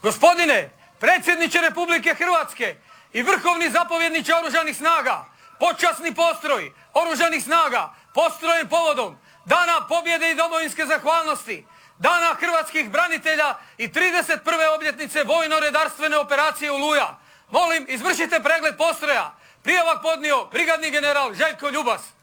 Gospodine, predsjedniče Republike Hrvatske i vrhovni zapovjedniče Oružanih snaga, počasni postroj Oružanih snaga, postrojen povodom Dana pobjede i domovinske zahvalnosti, Dana hrvatskih branitelja i 31. obljetnice vojno-redarstvene operacije Oluja. Molim, izvršite pregled postroja. Prijavak podnio brigadni general Željko Ljubas.